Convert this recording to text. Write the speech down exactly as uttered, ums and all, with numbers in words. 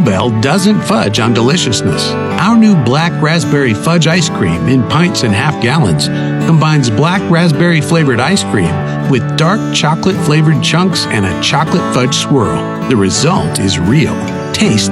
Bell doesn't fudge on deliciousness. Our new black raspberry fudge ice cream in pints and half gallons combines black raspberry flavored ice cream with dark chocolate flavored chunks and a chocolate fudge swirl. The result is real. Taste